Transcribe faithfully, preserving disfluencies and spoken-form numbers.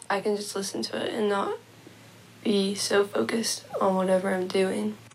I can just listen to it and not be so focused on whatever I'm doing.